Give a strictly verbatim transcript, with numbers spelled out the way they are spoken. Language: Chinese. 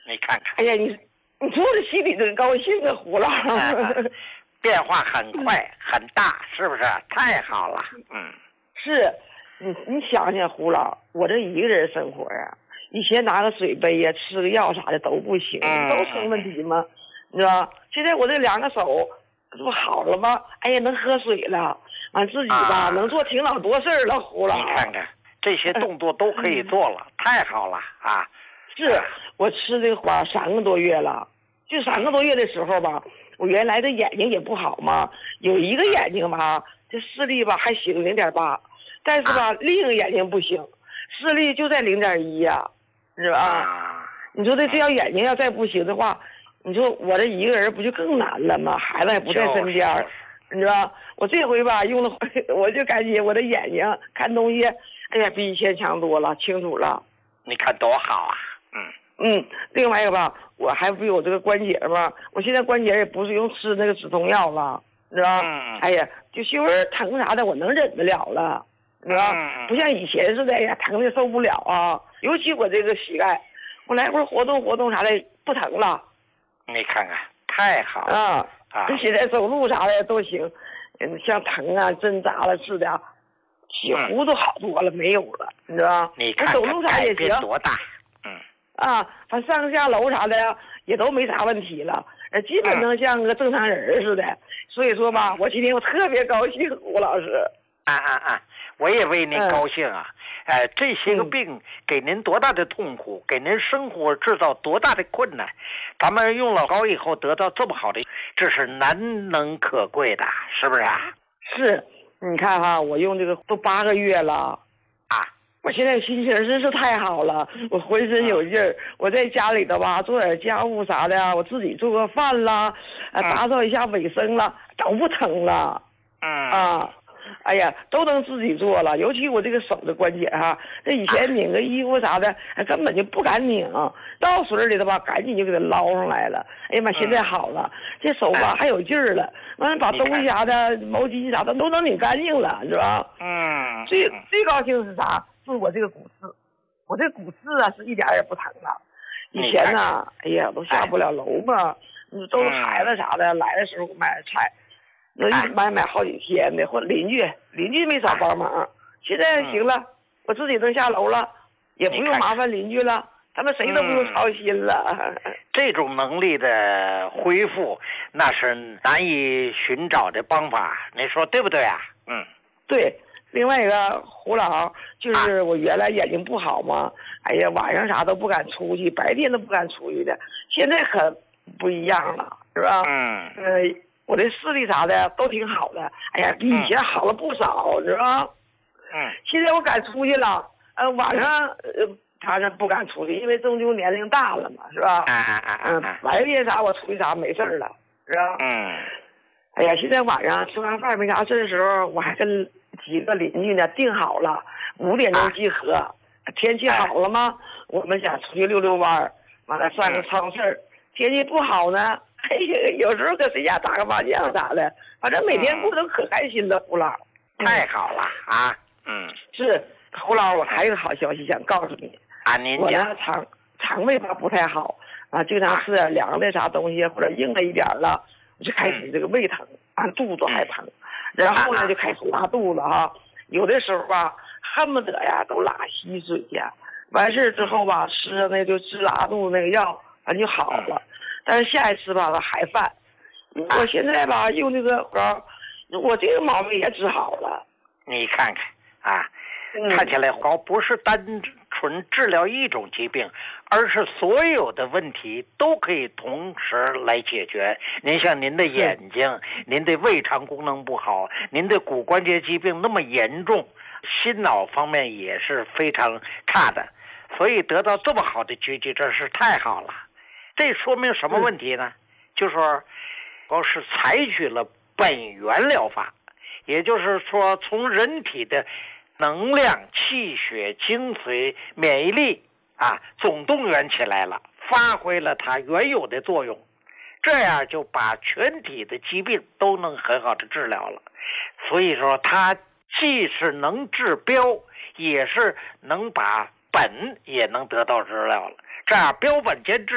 你看看， 哎呀，你你说我心里真高兴啊，胡老。 变化很快很大，是不是？太好了，嗯， 是，你你想想，胡老，我这一个人生活啊，以前拿个水杯呀、吃个药啥的都不行， 嗯、 都成问题吗？你知道吧？现在我这两个手这不好了吗？哎呀，能喝水了，完自己吧、啊、能做挺老多事儿了，胡老。 你看看这些动作都可以做了，嗯、太好了啊！ 是我吃这个花三个多月了，就三个多月的时候吧。我原来的眼睛也不好嘛，有一个眼睛吧，这视力吧还行零点八，但是吧、啊、另一个眼睛不行，视力就在零点一呀，是吧？啊、你说这这要眼睛要再不行的话，你说我这一个人不就更难了吗？孩子也不在身边，就是、你知道？我这回吧用了，我就感觉我的眼睛看东西，哎呀，比以前强多了，清楚了。 你看多好啊！嗯。 嗯，另外一个吧，我还不有这个关节吧，我现在关节也不是用吃那个止痛药了，你知道？嗯、哎呀，就稍微疼啥的，我能忍得了了，你知道？嗯、不像以前似的呀，疼的受不了啊。尤其我这个膝盖，我来回活动活动啥的不疼了。 你看看，太好了啊！啊，现在走路啥的都行，嗯，像疼啊、针扎了似的，几乎都好多了，嗯、没有了，你知道？ 你看看走路啥也行， 多大？嗯。 啊，反正上下楼啥的呀，也都没啥问题了，呃，基本能像个正常人似的。嗯、所以说吧，我今天我特别高兴，胡老师。 啊啊啊！我也为您高兴啊！哎、嗯呃，这些个病给您多大的痛苦，嗯、给您生活制造多大的困难，咱们用了膏以后得到这么好的，这是难能可贵的，是不是啊？ 是，你看哈，我用这个都八个月了。我现在心情真是太好了，我浑身有劲儿。我在家里头吧，做点家务啥的啊，我自己做个饭啦，啊，打扫一下卫生啦，都不疼了。 嗯啊，哎呀，都能自己做了。尤其我这个手的关节哈，这以前拧个衣服啥的，根本就不敢拧，到水里头吧，赶紧就给它捞上来了。哎呀妈，现在好了，这手吧还有劲儿了，完了把东西啥的、毛巾啥的都能拧干净了，是吧？ 嗯， 最最高兴是啥？是我这个骨刺，我这骨刺啊是一点也不疼了。以前呢，哎呀，都下不了楼嘛，你都是孩子啥的、嗯、来的时候买菜，那一买买好几天的，或者邻居邻居没少帮忙。现在行了，嗯、我自己能下楼了，也不用麻烦邻居了，他们谁都不用操心了。 嗯、这种能力的恢复，那是难以寻找的方法，你说对不对啊？嗯， 对。另外一个胡老就是我原来眼睛不好嘛，哎呀晚上啥都不敢出去，白天都不敢出去的，现在可不一样了，是吧？ 嗯。 呃，我的视力啥的都挺好的，哎呀比以前好了不少，是吧？ 嗯。 现在我敢出去了，呃晚上呃他是不敢出去，因为终究年龄大了嘛，是吧？ 啊啊啊嗯，白天啥我出去啥没事了，是吧？ 嗯。 哎呀，现在晚上吃完饭没啥事的时候，我还跟几个邻居呢定好了五点钟集合，啊、天气好了吗？我们想出去溜溜弯，完了上个超市。嗯、天气不好呢，哎呀，有时候搁谁家打个麻将啥的，反正每天过得可开心了。胡老， 太好了啊！嗯， 是胡老，我还有个好消息想告诉你啊，您我呢肠肠胃吧不太好啊，经常吃点凉的啥东西或者硬了一点了，我就开始这个胃疼，啊肚子还疼。然后呢，就开始拉肚子哈，有的时候吧，恨不得呀都拉稀水呀。完事之后吧，吃了那就治拉肚子那个药，完就好了。但是下一次吧，还犯。我现在吧用这个膏，我这个毛病也治好了。 你看看啊，看起来膏不是单纯治疗一种疾病，而是所有的问题都可以同时来解决。您像您的眼睛，您的胃肠功能不好，您的骨关节疾病那么严重，心脑方面也是非常差的，所以得到这么好的结局真是太好了。这说明什么问题呢？就是说我是采取了本源疗法，也就是说从人体的能量、气血、精髓、免疫力啊，总动员起来了，发挥了它原有的作用，这样就把全体的疾病都能很好的治疗了。所以说，它既是能治标，也是能把本也能得到治疗了。这样标本兼治。